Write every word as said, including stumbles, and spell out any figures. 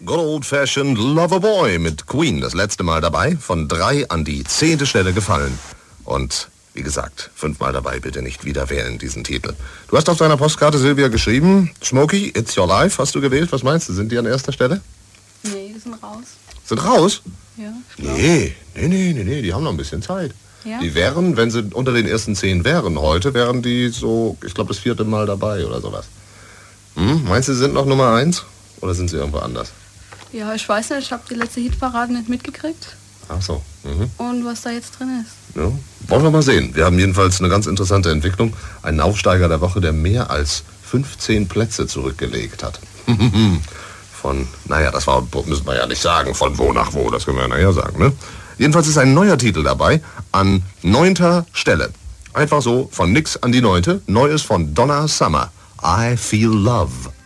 Good Old Fashioned Loverboy mit Queen, das letzte Mal dabei, von drei an die zehnte Stelle gefallen. Und wie gesagt, fünfmal dabei, bitte nicht wieder wählen, diesen Titel. Du hast auf deiner Postkarte, Silvia, geschrieben, Smokey, It's Your Life, hast du gewählt. Was meinst du, sind die an erster Stelle? Nee, die sind raus. Sind raus? Ja. Nee, nee, nee, nee, nee, die haben noch ein bisschen Zeit. Ja? Die wären, wenn sie unter den ersten zehn wären heute, wären die so, ich glaube, das vierte Mal dabei oder sowas. Hm? Meinst du, sie sind noch Nummer eins? Oder sind sie irgendwo anders? Ja, ich weiß nicht, ich habe die letzte Hitparade nicht mitgekriegt. Ach so. Mhm. Und was da jetzt drin ist. Ja, wollen wir mal sehen. Wir haben jedenfalls eine ganz interessante Entwicklung. Einen Aufsteiger der Woche, der mehr als fünfzehn Plätze zurückgelegt hat. Von, naja, das war, müssen wir ja nicht sagen, von wo nach wo, das können wir ja nachher sagen, ne? Jedenfalls ist ein neuer Titel dabei, an neunter Stelle. Einfach so, von nix an die neunte. Neues von Donna Summer. I Feel Love.